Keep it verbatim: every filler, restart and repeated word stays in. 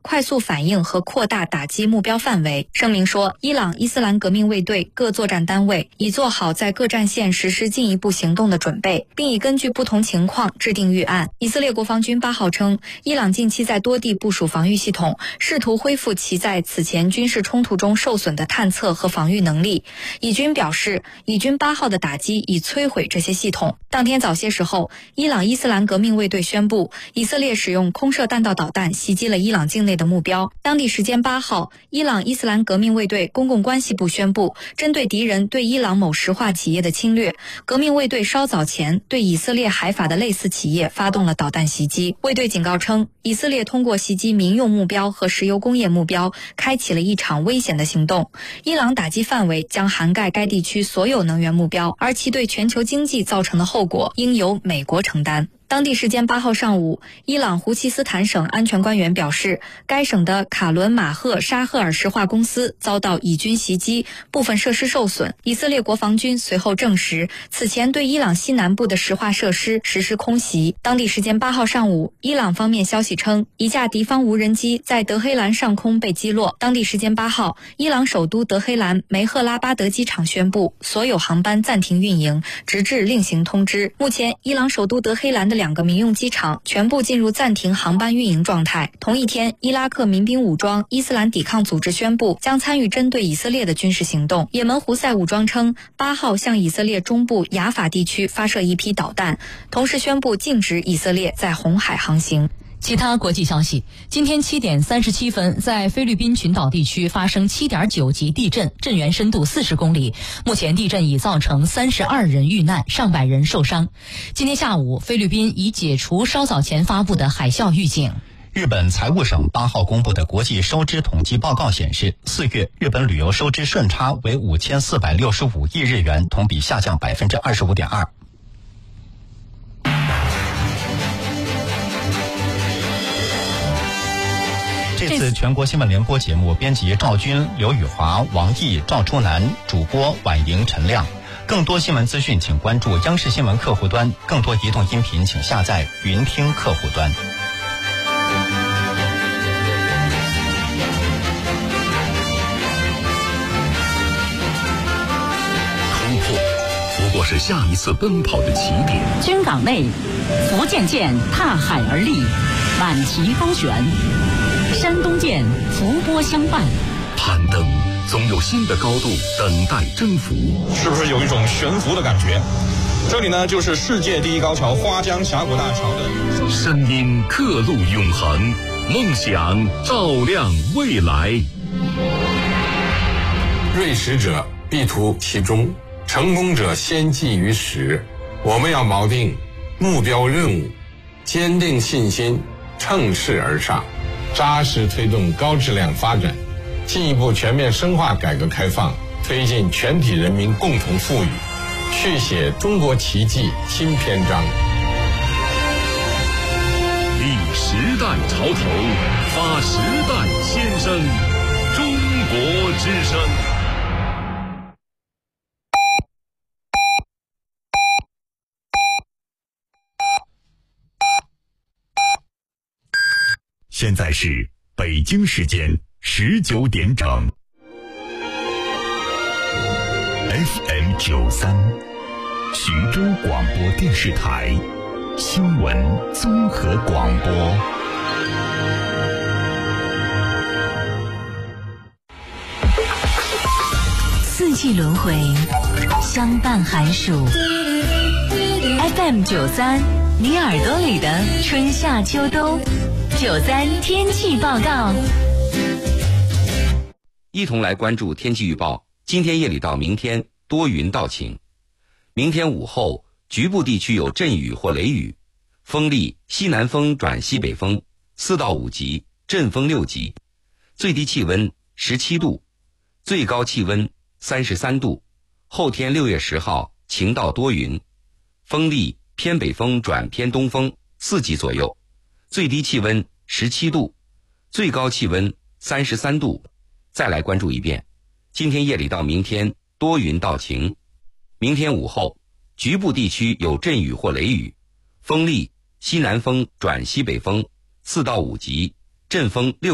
快速反应和扩大打击目标范围。声明说，伊朗伊斯兰革命卫队各作战单位已做好在各战线实施进一步行动的准备，并已根据不同情况制定预案。以色列国防军八号称，伊朗近期在多地部署防御系统，试图恢复其在此前军事冲突中受损的探测和防御能力。以军表示，以军八号的打击已摧毁这些系统。当天早些时候，伊朗伊斯兰革命卫队宣布，以色列使用空射弹道导弹袭击了伊朗境内的目标。当地时间八号，伊朗伊斯兰革命卫队公共关系部宣布，针对敌人对伊朗某石化企业的侵略，革命卫队稍早前对以色列海法的类似企业发动了导弹袭击。卫队警告称，以色列通过袭击民用目标和石油工业目标，开启了一场危险的行动。伊朗打击范围将涵盖该地区所有能源目标，而其对全球经济造成的后果应由美国承担。当地时间八号上午，伊朗胡齐斯坦省安全官员表示，该省的卡伦马赫沙赫尔石化公司遭到以军袭击，部分设施受损。以色列国防军随后证实，此前对伊朗西南部的石化设施实施空袭。当地时间八号上午，伊朗方面消息称，一架敌方无人机在德黑兰上空被击落。当地时间八号，伊朗首都德黑兰梅赫拉巴德机场宣布，所有航班暂停运营，直至另行通知。目前，伊朗首都德黑兰的两个民用机场全部进入暂停航班运营状态。同一天，伊拉克民兵武装伊斯兰抵抗组织宣布将参与针对以色列的军事行动。也门胡塞武装称，八号向以色列中部雅法地区发射一批导弹，同时宣布禁止以色列在红海航行。 其他国际消息，今天七点三十七分，在菲律宾群岛地区发生 七点九 级地震，震源深度四十公里。目前地震已造成三十二人遇难，上百人受伤。今天下午，菲律宾已解除稍早前发布的海啸预警。 日本财务省八号公布的国际收支统计报告显示，四月日本旅游收支顺差为五千四百六十五亿日元，同比下降百分之二十五点二。这次全国新闻联播节目，编辑赵军、刘宇华、王毅、赵初南，主播婉莹、陈亮。更多新闻资讯，请关注央视新闻客户端；更多移动音频，请下载云听客户端。 突破不过是下一次奔跑的起点。 军港内，福建舰踏海而立，满旗高悬。山东舰伏波相伴， 攀登总有新的高度等待征服。 是不是有一种悬浮的感觉？这里呢，就是世界第一高桥花江峡谷大桥的声音刻录永恒，梦想照亮未来。 锐识者必图其中，成功者先记于始。我们要锚定目标任务，坚定信心，乘势而上，扎实推动高质量发展，进一步全面深化改革开放，推进全体人民共同富裕，续写中国奇迹新篇章。 立时代潮头，发时代先声，中国之声。 现在是北京时间十九点整。F M 九三，徐州广播电视台新闻综合广播。 四季轮回，相伴寒暑。F M 九三，你耳朵里的春夏秋冬。九三天气报告， 一同来关注天气预报。今天夜里到明天多云到晴，明天午后局部地区有阵雨或雷雨，风力西南风转西北风，四到五级，阵风六级，最低气温十七度，最高气温三十三度。后天六月十号晴到多云，风力偏北风转偏东风，四级左右，最低气温十七度，最高气温三十三度。再来关注一遍，今天夜里到明天多云到晴，明天午后局部地区有阵雨或雷雨，风力西南风转西北风，四到五级，阵风六